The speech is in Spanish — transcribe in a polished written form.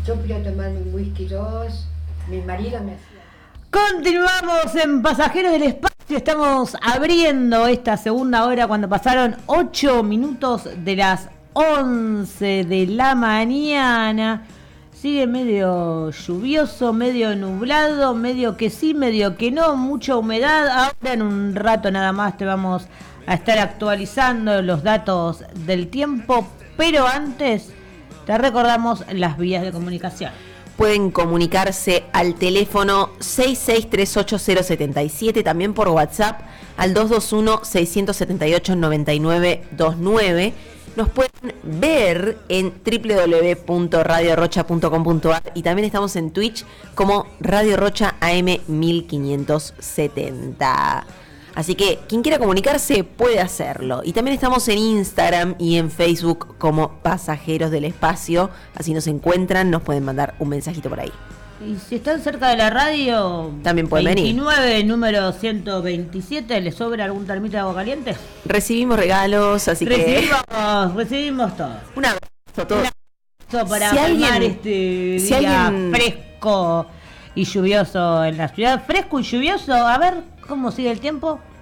Yo fui a tomarme un whisky 2, mi marido me hacía... Continuamos en Pasajeros del Espacio, estamos abriendo esta segunda hora cuando pasaron 8 minutos de las 11 de la mañana. Sigue medio lluvioso, medio nublado, medio que sí, medio que no, mucha humedad. Ahora en un rato nada más te vamos a estar actualizando los datos del tiempo, pero antes te recordamos las vías de comunicación. Pueden comunicarse al teléfono 6638-077, también por WhatsApp al 221-678-9929. Nos pueden ver en www.radiorocha.com.ar y también estamos en Twitch como Radio Rocha AM 1570. Así que quien quiera comunicarse puede hacerlo. Y también estamos en Instagram y en Facebook como Pasajeros del Espacio. Así nos encuentran, nos pueden mandar un mensajito por ahí. Y si están cerca de la radio, también pueden 29, venir. Número 127, ¿les sobra algún termito de agua caliente? Recibimos regalos, así recibimos todo. Un abrazo a todos. Un abrazo para calmar este día fresco y lluvioso en la ciudad. Fresco y lluvioso, a ver cómo sigue el tiempo.